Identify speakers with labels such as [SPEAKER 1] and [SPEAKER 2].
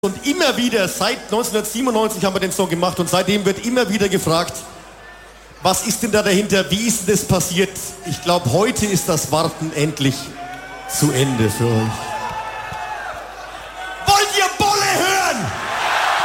[SPEAKER 1] Und immer wieder, seit 1997 haben wir den Song gemacht und seitdem wird immer wieder gefragt, was ist denn da dahinter, wie ist denn das passiert? Ich glaube, heute ist das Warten endlich zu Ende für euch.